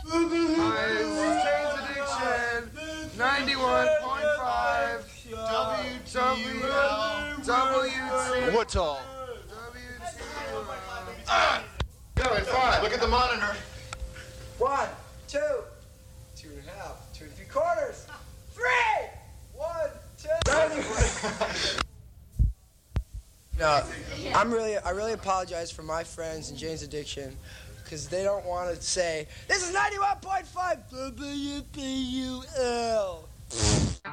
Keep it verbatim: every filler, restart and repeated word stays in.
Jane's Addiction, ninety-one point five W T W. What's all? Go in five. Look at the monitor. One, two, two and a half, two and three quarters, three, one, two. No, I'm really, I really apologize for my friends in Jane's Addiction, because they don't want to say, this is ninety-one point five W B U L.